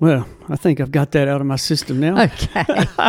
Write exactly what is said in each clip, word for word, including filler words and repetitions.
Well, I think I've got that out of my system now. Okay.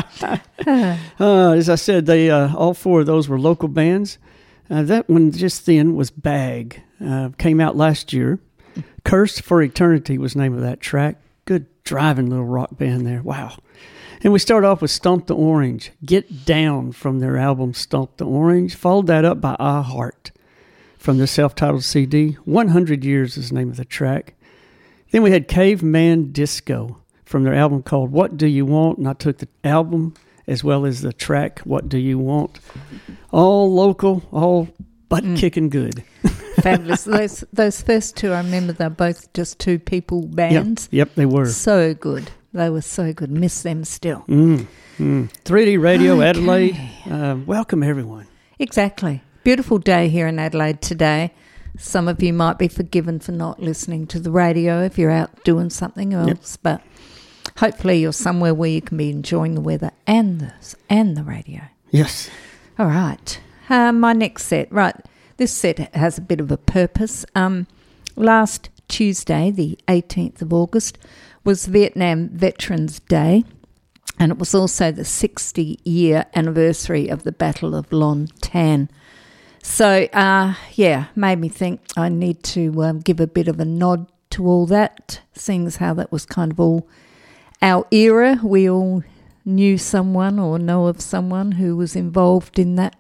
uh, as I said, they uh, all four of those were local bands. Uh, that one just then was Bag. Uh, came out last year. Cursed for Eternity was the name of that track. Good driving little rock band there. Wow. And we start off with Stomp the Orange. Get Down from their album Stomp the Orange. Followed that up by I Heart from the self-titled C D. one hundred Years is the name of the track. Then we had Caveman Disco from their album called What Do You Want? And I took the album as well as the track What Do You Want? All local, all butt-kicking mm. good. Fabulous. Those those first two, I remember they're both just two people bands. Yep, yep they were. So good. They were so good. Miss them still. Mm, mm. three D Radio okay. Adelaide. Uh, welcome, everyone. Exactly. Beautiful day here in Adelaide today. Some of you might be forgiven for not listening to the radio if you're out doing something else, yep. but hopefully you're somewhere where you can be enjoying the weather and the, and the radio. Yes. All right. Uh, my next set. Right. This set has a bit of a purpose. Um, last Tuesday, the eighteenth of August, was Vietnam Veterans Day, and it was also the sixty-year anniversary of the Battle of Lon Tan. So, uh, yeah, made me think I need to um, give a bit of a nod to all that, seeing as how that was kind of all our era. We all knew someone or know of someone who was involved in that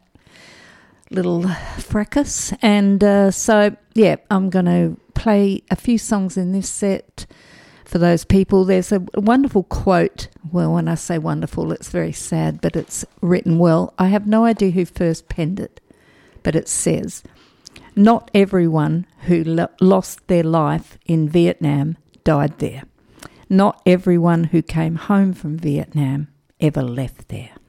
little fracas. And uh, so, yeah, I'm going to play a few songs in this set for those people. There's a wonderful quote. Well, when I say wonderful, it's very sad, but it's written well. I have no idea who first penned it. But it says, not everyone who lo- lost their life in Vietnam died there. Not everyone who came home from Vietnam ever left there.